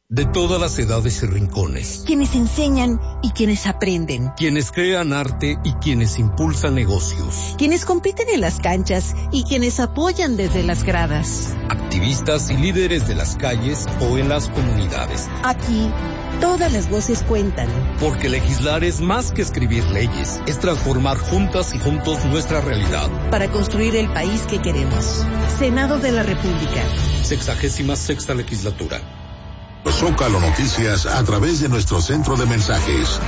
De todas las edades y rincones. Quienes enseñan y quienes aprenden. Quienes crean arte y quienes impulsan negocios. Quienes compiten en las canchas y quienes apoyan desde las gradas. Activistas y líderes de las calles o en las comunidades. Aquí, todas las voces cuentan. Porque legislar es más que escribir leyes. Es transformar juntas y juntos nuestra realidad. Para construir el país que queremos. Senado de la República. 66ª legislatura. Zócalo Noticias a través de nuestro centro de mensajes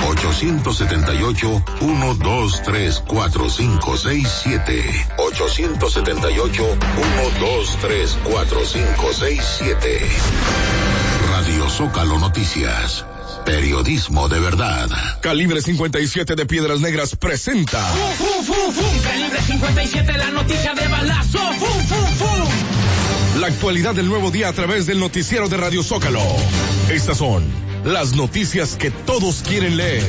878-123-4567 878-123-4567. Radio Zócalo Noticias, periodismo de verdad. Calibre 57 de Piedras Negras presenta Calibre 57, la noticia de balazo. la actualidad del nuevo día a través del noticiero de Radio Zócalo. Estas son las noticias que todos quieren leer.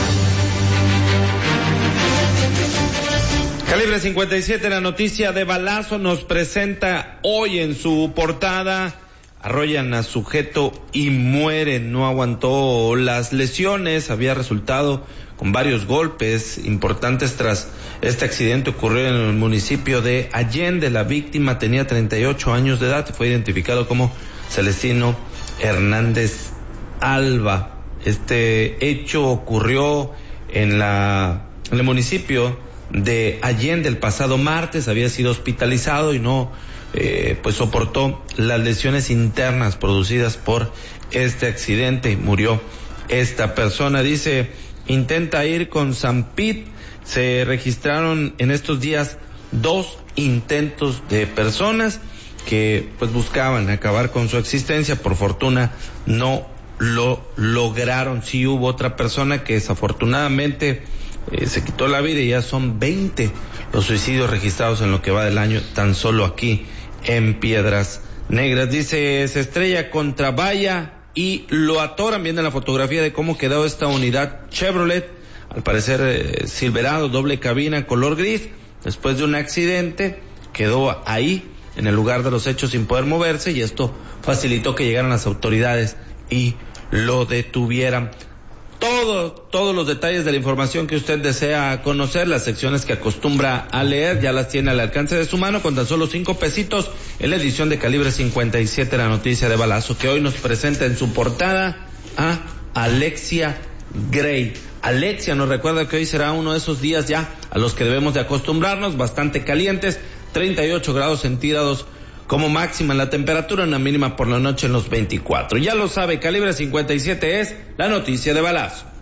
Calibre 57, la noticia de balazo, nos presenta hoy en su portada: arrollan a sujeto y muere, no aguantó las lesiones, había resultado con varios golpes importantes tras este accidente ocurrido en el municipio de Allende. La víctima tenía 38 años de edad y fue identificado como Celestino Hernández Alba. Este hecho ocurrió en el municipio de Allende el pasado martes. Había sido hospitalizado y no soportó las lesiones internas producidas por este accidente y murió esta persona. Dice, intenta ir con Zampit. Se registraron en estos días 2 intentos de personas que buscaban acabar con su existencia. Por fortuna no lo lograron. Sí hubo otra persona que desafortunadamente se quitó la vida y ya son 20 los suicidios registrados en lo que va del año tan solo aquí en Piedras Negras. Dice, se estrella contra valla y lo atoran. Viene la fotografía de cómo quedó esta unidad Chevrolet, al parecer Silverado, doble cabina, color gris. Después de un accidente quedó ahí en el lugar de los hechos sin poder moverse, y esto facilitó que llegaran las autoridades y lo detuvieran. Todos los detalles de la información que usted desea conocer, las secciones que acostumbra a leer, ya las tiene al alcance de su mano con tan solo 5 pesitos en la edición de Calibre 57, la noticia de balazo, que hoy nos presenta en su portada a Alexia Gray. Alexia nos recuerda que hoy será uno de esos días ya a los que debemos de acostumbrarnos, bastante calientes, 38 grados centígrados como máxima en la temperatura, una mínima por la noche en los 24. Ya lo sabe, Calibre 57 es la noticia de balazo.